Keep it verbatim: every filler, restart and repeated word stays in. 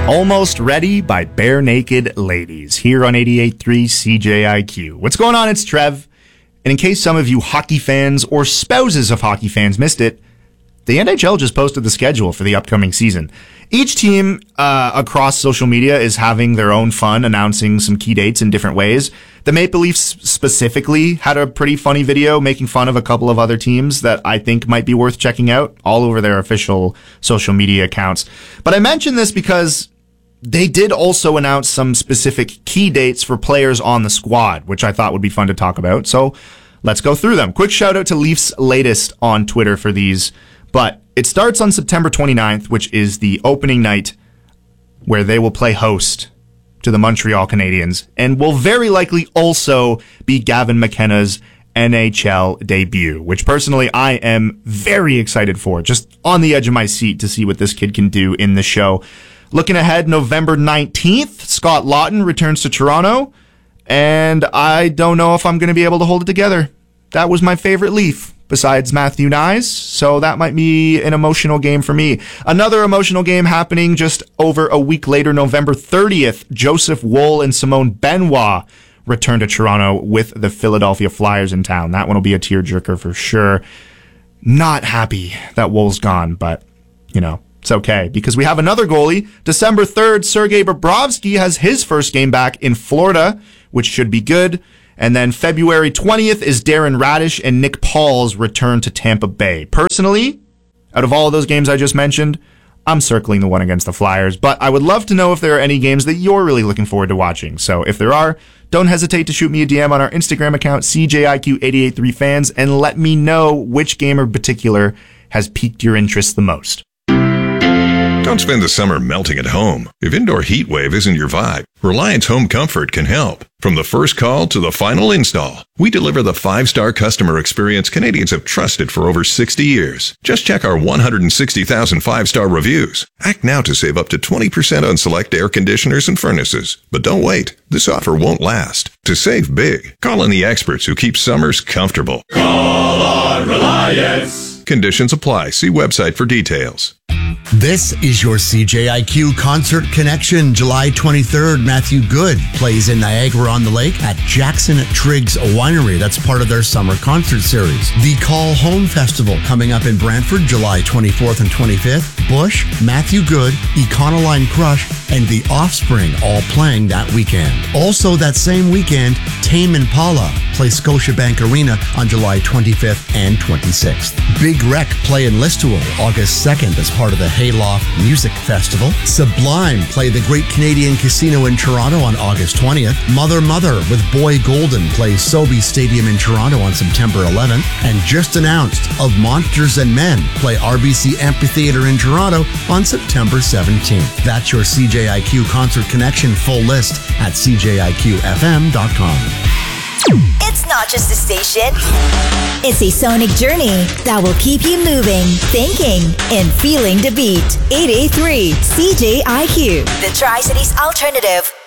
Almost Ready by Bare Naked Ladies here on eighty-eight point three C J I Q. What's going on? It's Trev. And in case some of you hockey fans or spouses of hockey fans missed it, the N H L just posted the schedule for the upcoming season. Each team uh, across social media is having their own fun, announcing some key dates in different ways. The Maple Leafs specifically had a pretty funny video making fun of a couple of other teams that I think might be worth checking out all over their official social media accounts. But I mention this because they did also announce some specific key dates for players on the squad, which I thought would be fun to talk about. So let's go through them. Quick shout out to Leafs Latest on Twitter for these. But it starts on September twenty-ninth, which is the opening night where they will play host to the Montreal Canadiens and will very likely also be Gavin McKenna's N H L debut, which personally I am very excited for. Just on the edge of my seat to see what this kid can do in the show. Looking ahead, November nineteenth, Scott Laughton returns to Toronto, and I don't know if I'm going to be able to hold it together. That was my favorite Leaf, besides Matthew Knies, so that might be an emotional game for me. Another emotional game happening just over a week later, November thirtieth, Joseph Woll and Simone Benoit return to Toronto with the Philadelphia Flyers in town. That one will be a tearjerker for sure. Not happy that Woll's gone, but, you know, it's okay, because we have another goalie. December third, Sergei Bobrovsky has his first game back in Florida, which should be good. And then February twentieth is Darren Radish and Nick Paul's return to Tampa Bay. Personally, out of all of those games I just mentioned, I'm circling the one against the Flyers, but I would love to know if there are any games that you're really looking forward to watching. So if there are, don't hesitate to shoot me a D M on our Instagram account, C J I Q eight eight three fans, and let me know which game in particular has piqued your interest the most. Don't spend the summer melting at home. If indoor heat wave isn't your vibe, Reliance Home Comfort can help. From the first call to the final install, we deliver the five-star customer experience Canadians have trusted for over sixty years. Just check our one hundred sixty thousand five-star reviews. Act now to save up to twenty percent on select air conditioners and furnaces. But don't wait. This offer won't last. To save big, call on the experts who keep summers comfortable. Call on Reliance. Conditions apply. See website for details. This is your C J I Q Concert Connection. July twenty-third, Matthew Good plays in Niagara-on-the-Lake at Jackson Triggs Winery. That's part of their summer concert series. The Call Home Festival coming up in Brantford, July twenty-fourth and twenty-fifth. Bush, Matthew Good, Econoline Crush, and The Offspring all playing that weekend. Also that same weekend, Tame Impala play Scotiabank Arena on July twenty-fifth and twenty-sixth. Big Wreck play in Listowel August second as part of the Hayloft Music Festival. Sublime play the Great Canadian Casino in Toronto on August twentieth. Mother Mother with Boy Golden plays Sobeys Stadium in Toronto on September eleventh. And just announced, Of Monsters and Men play R B C Amphitheatre in Toronto on September seventeenth. That's your C J I Q Concert Connection full list at C J I Q F M dot com. It's not just a station. It's a sonic journey that will keep you moving, thinking, and feeling the beat. eight eight three C J I Q, the Tri-Cities Alternative.